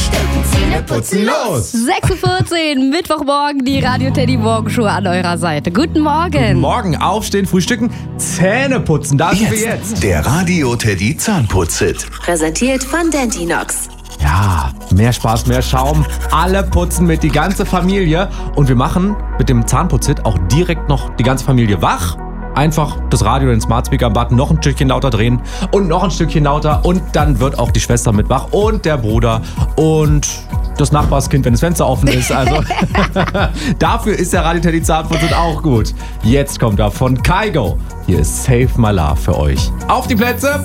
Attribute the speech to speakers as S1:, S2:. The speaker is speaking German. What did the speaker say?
S1: Zähneputzen los!
S2: 6:14 Uhr, Mittwochmorgen, die Radio Teddy Morgenshow an eurer Seite. Guten Morgen.
S3: Guten Morgen, aufstehen, frühstücken, Zähne putzen. Da sind wir jetzt.
S1: Der Radio Teddy Zahnputz-Hit.
S4: Präsentiert von Dentinox.
S3: Ja, mehr Spaß, mehr Schaum. Alle putzen mit, die ganze Familie. Und wir machen mit dem Zahnputz-Hit auch direkt noch die ganze Familie wach. Einfach das Radio, den Smart Speaker Button noch ein Stückchen lauter drehen und noch ein Stückchen lauter. Und dann wird auch die Schwester mit wach und der Bruder und das Nachbarskind, wenn das Fenster offen ist. Also dafür ist der Radio Teddy Zahnputz auch gut. Jetzt kommt er von Kygo. Hier ist Save My Love für euch. Auf die Plätze.